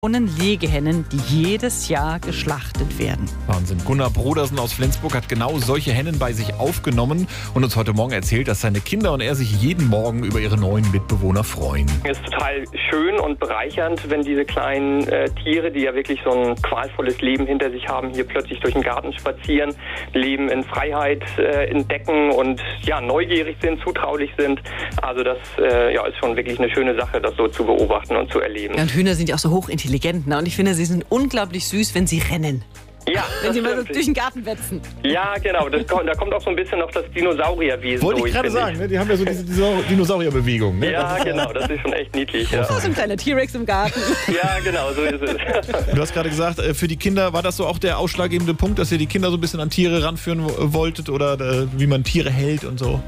Legehennen, die jedes Jahr geschlachtet werden. Wahnsinn. Gunnar Brodersen aus Flensburg hat genau solche Hennen bei sich aufgenommen und uns heute Morgen erzählt, dass seine Kinder und er sich jeden Morgen über ihre neuen Mitbewohner freuen. Es ist total schön und bereichernd, wenn diese kleinen Tiere, die ja wirklich so ein qualvolles Leben hinter sich haben, hier plötzlich durch den Garten spazieren, Leben in Freiheit entdecken und neugierig sind, zutraulich sind. Also das ist schon wirklich eine schöne Sache, das so zu beobachten und zu erleben. Ja, und Hühner sind ja auch so hochintelligent. Und ich finde, sie sind unglaublich süß, wenn sie rennen. Ja, wenn sie mal so durch den Garten wetzen. Ja, genau. Da kommt auch so ein bisschen noch das Dinosaurierwesen durch. Wollte ich gerade sagen, ne? Die haben ja so diese Dinosaurierbewegung. Ne? Ja, genau. Das ist schon echt niedlich. Ja. So ein kleiner T-Rex im Garten. Ja, genau. So ist es. Du hast gerade gesagt, für die Kinder war das so auch der ausschlaggebende Punkt, dass ihr die Kinder so ein bisschen an Tiere ranführen wolltet oder wie man Tiere hält und so?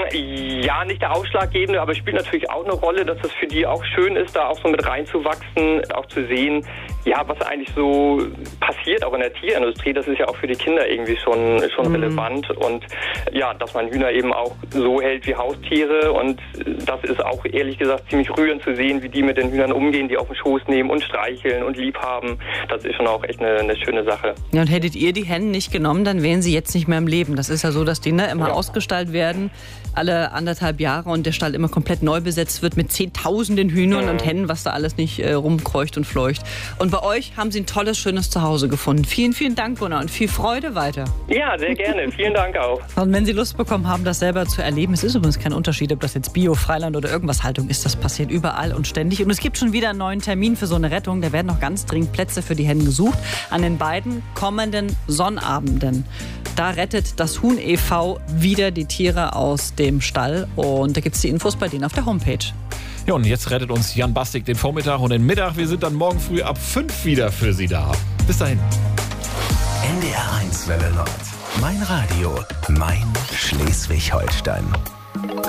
Ja, nicht der ausschlaggebende, aber es spielt natürlich auch eine Rolle, dass es für die auch schön ist, da auch so mit reinzuwachsen, auch zu sehen, ja, was eigentlich so passiert, auch in der Tierindustrie, das ist ja auch für die Kinder irgendwie schon relevant und ja, dass man Hühner eben auch so hält wie Haustiere und das ist auch ehrlich gesagt ziemlich rührend zu sehen, wie die mit den Hühnern umgehen, die auf den Schoß nehmen und streicheln und lieb haben. Das ist schon auch echt eine schöne Sache. Ja, und hättet ihr die Hennen nicht genommen, dann wären sie jetzt nicht mehr im Leben. Das ist ja so, dass die immer ausgestallt werden, alle 1,5 Jahre und der Stall immer komplett neu besetzt wird mit Zehntausenden Hühnern und Hennen, was da alles nicht rumkreucht und fleucht. Und bei euch haben sie ein tolles, schönes Zuhause gefunden. Vielen, vielen Dank, Gunnar, und viel Freude weiter. Ja, sehr gerne. Vielen Dank auch. Und wenn Sie Lust bekommen haben, das selber zu erleben, es ist übrigens kein Unterschied, ob das jetzt Bio, Freiland oder irgendwas Haltung ist, das passiert überall und ständig. Und es gibt schon wieder einen neuen Termin für so eine Rettung. Da werden noch ganz dringend Plätze für die Hennen gesucht. An den beiden kommenden Sonnabenden. Da rettet das Huhn e.V. wieder die Tiere aus dem Stall. Und da gibt es die Infos bei denen auf der Homepage. Ja, und jetzt rettet uns Jan Bastik den Vormittag und den Mittag. Wir sind dann morgen früh ab 5 wieder für Sie da. Bis dahin. NDR 1 Welle Nord. Mein Radio, mein Schleswig-Holstein.